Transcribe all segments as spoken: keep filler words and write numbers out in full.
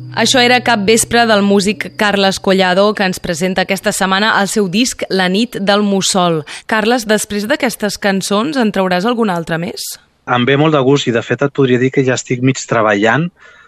Això era Cap vespre del músic Carles Collado, que ens presenta aquesta setmana el seu disc La nit del mussol. Carles, després d'aquestes cançons en trauràs alguna altra més? Em ve molt de gust i de fet et podria dir que ja estic mig treballant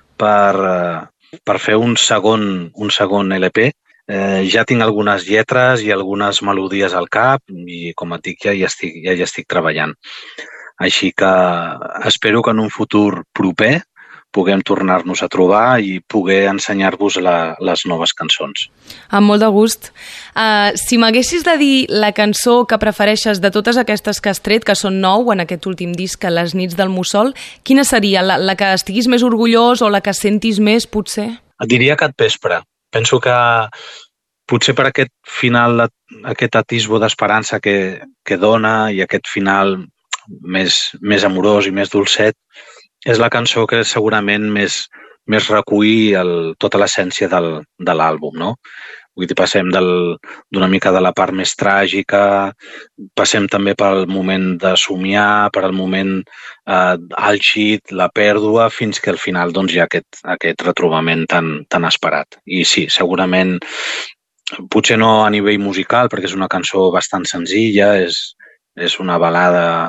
per, per fer un segon, un segon L P. Eh, ja tinc algunes lletres i algunes melodies al cap i, com et dic, ja hi estic, ja hi estic treballant. Així que espero que en un futur proper puguem tornar-nos a trobar i poder ensenyar-vos la, les noves cançons. Amb molt de gust. Uh, si m'haguessis de dir la cançó que prefereixes de totes aquestes que has tret, que són nou en aquest últim disc, Les nits del mussol, quina seria? La, la que estiguis més orgullós o la que sentis més, potser? Et diria Cap vespre. Penso que potser per aquest final, aquest atisbo d'esperança que, que dona i aquest final més, més amorós i més dolcet, és la cançó que segurament més, més recull el, tota l'essència del, de l'àlbum, no? Vull dir, passem d'una mica de la part més tràgica, passem també pel moment de somiar, per al moment eh, àlgid, la pèrdua, fins que al final doncs, hi ha aquest, aquest retrobament tan, tan esperat. I sí, segurament, potser no a nivell musical, perquè és una cançó bastant senzilla, és, és una balada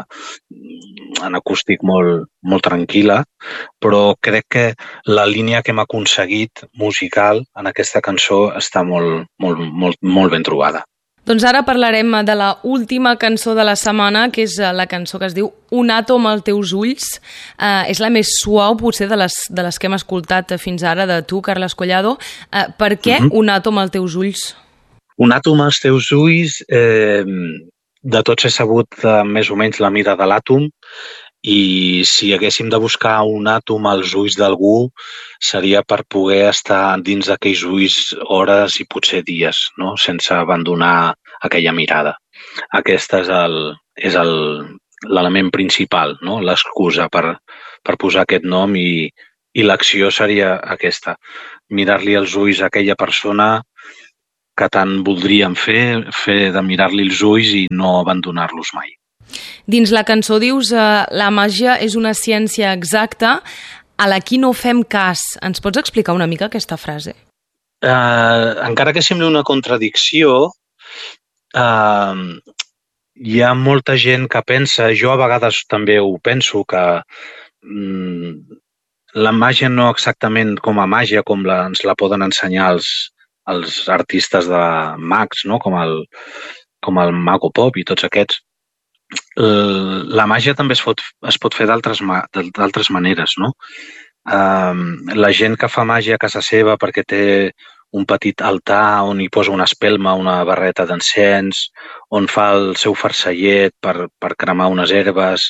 en acústic molt, molt tranquil·la, però crec que la línia que hem aconseguit musical en aquesta cançó està molt, molt, molt, molt ben trobada. Doncs ara parlarem de la última cançó de la setmana, que és la cançó que es diu Un àtom als teus ulls. Eh, és la més suau, potser, de les, de les que hem escoltat fins ara de tu, Carles Collado. Eh, per què uh-huh. Un àtom als teus ulls? Un àtom als teus ulls... Eh... De tots he sabut eh, més o menys la mida de l'àtom i si haguéssim de buscar un àtom als ulls d'algú seria per poder estar dins d'aquells ulls hores i potser dies, no? Sense abandonar aquella mirada. Aquest és el, és el, l'element principal, no? L'excusa per, per posar aquest nom i, i l'acció seria aquesta. Mirar-li els ulls a aquella persona que tant voldríem fer, fer de mirar-li els ulls i no abandonar-los mai. Dins la cançó dius eh, la màgia és una ciència exacta a la qui no fem cas. Ens pots explicar una mica aquesta frase? Eh, encara que sembli una contradicció, eh, hi ha molta gent que pensa, jo a vegades també ho penso, que mm, la màgia no exactament com a màgia, com la, ens la poden ensenyar els els artistes de mags, no? com, el, com el Mago Pop i tots aquests. La màgia també es pot, es pot fer d'altres d'altres maneres, no? La gent que fa màgia a casa seva perquè té un petit altar on hi posa una espelma, una barreta d'encens, on fa el seu farcellet per, per cremar unes herbes,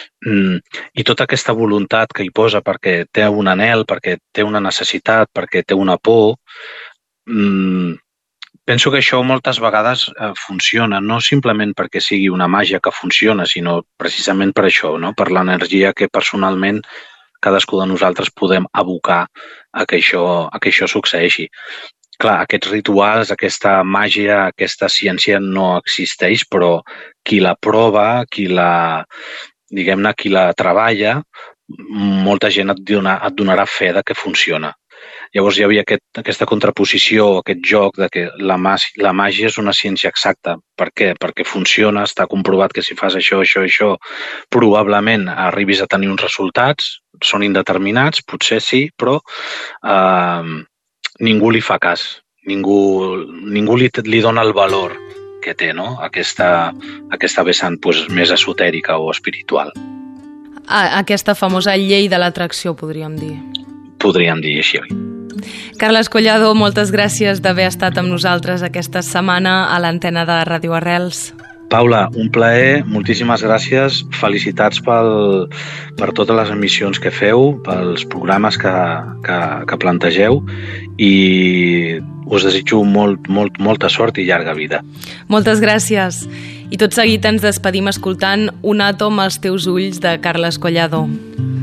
i tota aquesta voluntat que hi posa perquè té un anhel, perquè té una necessitat, perquè té una por. Mm, penso que això moltes vegades eh, funciona, no simplement perquè sigui una màgia que funciona, sinó precisament per això, no? Per l'energia que personalment cadascú de nosaltres podem abocar a que això, a que això succeeixi. Clar, aquests rituals, aquesta màgia, aquesta ciència no existeix, però qui la prova, qui la, diguem-ne, qui la treballa, molta gent et, dona, et donarà fe de que funciona. Llavors hi havia aquest, aquesta contraposició, aquest joc de que la, la màgia és una ciència exacta. Per què? Perquè funciona, està comprovat que si fas això, això, això, probablement arribis a tenir uns resultats, són indeterminats, potser sí, però eh, ningú li fa cas, ningú, ningú li, li dona el valor que té, no? Aquesta, aquesta vessant pues, més esotèrica o espiritual. Aquesta famosa llei de l'atracció, podríem dir. Podríem dir així. Carles Collado, moltes gràcies d'haver estat amb nosaltres aquesta setmana a l'antena de Ràdio Arrels. Paula, un plaer, moltíssimes gràcies, felicitats pel, per totes les emissions que feu, pels programes que, que, que plantegeu i us desitjo molt, molt, molta sort i llarga vida. Moltes gràcies. I tot seguit ens despedim escoltant Un àtom als teus ulls de Carles Collado.